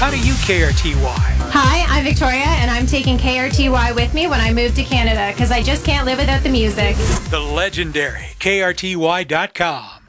How do you KRTY? Hi, I'm Victoria, and I'm taking KRTY with me when I move to Canada because I just can't live without the music. The legendary KRTY.com.